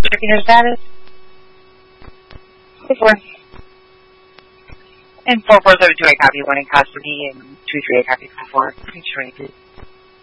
checking their status. 4. And 44728 copy, 1 in custody, and 23 copy 4. Make sure I did.